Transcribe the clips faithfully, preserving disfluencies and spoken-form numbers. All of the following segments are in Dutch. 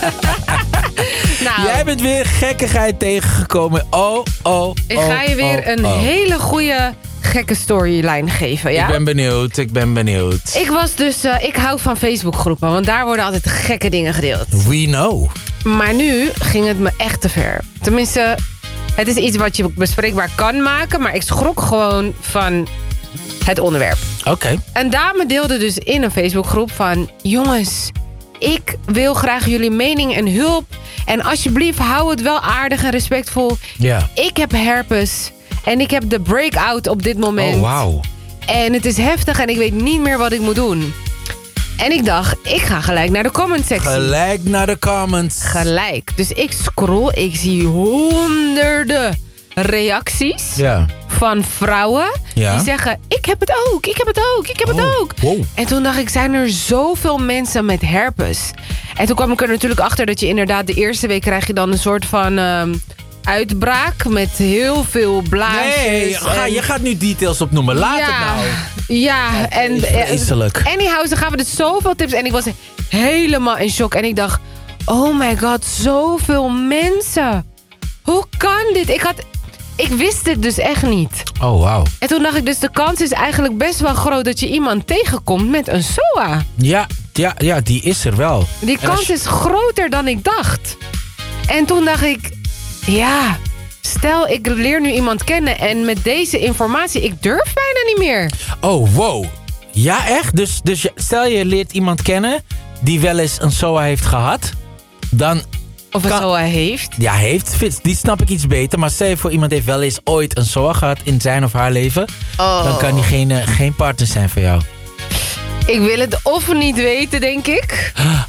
Nou, jij bent weer gekkigheid tegengekomen. Oh, oh, oh. Ik ga je weer oh, een oh. hele goede gekke storyline geven, ja? Ik ben benieuwd, ik ben benieuwd. Ik was dus... Uh, ik hou van Facebookgroepen, want daar worden altijd gekke dingen gedeeld. We know. Maar nu ging het me echt te ver. Tenminste, het is iets wat je bespreekbaar kan maken, maar ik schrok gewoon van het onderwerp. Oké. Okay. Een dame deelde dus in een Facebookgroep van... Jongens, ik wil graag jullie mening en hulp. En alsjeblieft, hou het wel aardig en respectvol. Ja. Ik heb herpes en ik heb de breakout op dit moment. Oh, wauw. En het is heftig en ik weet niet meer wat ik moet doen. En ik dacht, ik ga gelijk naar de comment sectie. Gelijk naar de comments. Gelijk. Dus ik scroll, ik zie honderden reacties... Ja. van vrouwen Ja. die zeggen... ik heb het ook, ik heb het ook, ik heb oh, het ook. Wow. En toen dacht ik, zijn er zoveel mensen met herpes? En toen kwam ik er natuurlijk achter dat je inderdaad... de eerste week krijg je dan een soort van um, uitbraak... met heel veel blaasjes. Nee, ga, en... je gaat nu details opnoemen. Laat ja, het nou. Ja, en... Vreselijk. Anyhow, ze gaven dus zoveel tips en ik was helemaal in shock. En ik dacht, oh my god, zoveel mensen. Hoe kan dit? Ik had... Ik wist dit dus echt niet. Oh, wauw. En toen dacht ik dus, de kans is eigenlijk best wel groot... dat je iemand tegenkomt met een S O A. Ja, ja, ja, die is er wel. Die En kans als je... is groter dan ik dacht. En toen dacht ik, ja... Stel, ik leer nu iemand kennen... en met deze informatie, ik durf bijna niet meer. Oh, wow. Ja, echt? Dus, dus je, stel je leert iemand kennen... die wel eens een S O A heeft gehad... dan... Of een kan... S O A heeft. Ja, heeft. Die snap ik iets beter. Maar stel je voor, iemand heeft wel eens ooit een S O A gehad... in zijn of haar leven... Oh. dan kan diegene geen partner zijn voor jou. Ik wil het of niet weten, denk ik.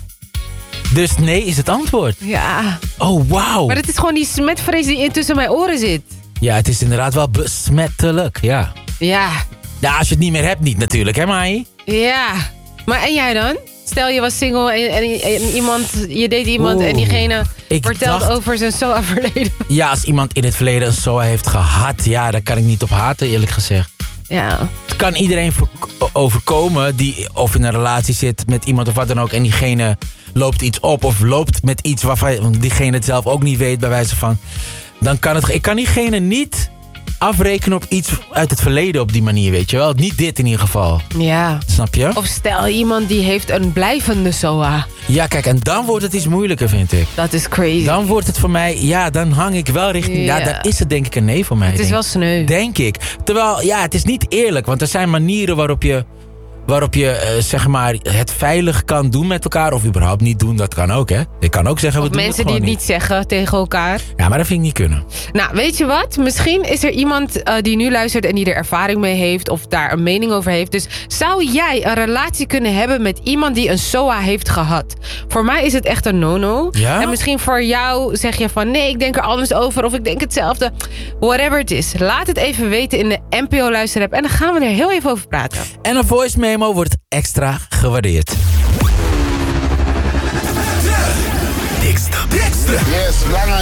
Dus nee is het antwoord. Ja. Oh, wauw. Maar het is gewoon die smetvrees die tussen mijn oren zit. Ja, het is inderdaad wel besmettelijk, ja. Ja. Ja, als je het niet meer hebt niet natuurlijk, hè Mai? Ja. Maar en jij dan? Stel je was single en, en, en iemand, je deed iemand Oeh, en diegene ik vertelt dacht... over zijn S O A-verleden. Ja, als iemand in het verleden een S O A heeft gehad... ja, daar kan ik niet op haten, eerlijk gezegd. Ja. Het kan iedereen overkomen die of in een relatie zit met iemand of wat dan ook... en diegene loopt iets op of loopt met iets waarvan diegene het zelf ook niet weet... bij wijze van... dan kan het... Ik kan diegene niet afrekenen op iets uit het verleden op die manier, weet je wel. Niet dit in ieder geval. Ja. Snap je? Of stel iemand die heeft een blijvende S O A. Ja, kijk, en dan wordt het iets moeilijker, vind ik. Dat is crazy. Dan wordt het voor mij... Ja, dan hang ik wel richting... Ja, Ja. dan is het denk ik een nee voor mij. Het is denk, wel sneu. Denk ik. Terwijl, ja, het is niet eerlijk. Want er zijn manieren waarop je... waarop je, uh, zeg maar, het veilig kan doen met elkaar... of überhaupt niet doen, dat kan ook, hè. Ik kan ook zeggen, Of we doen mensen het die gewoon het niet zeggen tegen elkaar. Ja, maar dat vind ik niet kunnen. Nou, weet je wat? Misschien is er iemand uh, die nu luistert en die er ervaring mee heeft... of daar een mening over heeft. Dus zou jij een relatie kunnen hebben met iemand die een S O A heeft gehad? Voor mij is het echt een no-no. Ja? En misschien voor jou zeg je van... nee, ik denk er anders over of ik denk hetzelfde. Whatever het is. Laat het even weten in de N P O Luisterapp. En dan gaan we er heel even over praten. En een voice memo wordt extra gewaardeerd. Dikste, dikste. Yes, lange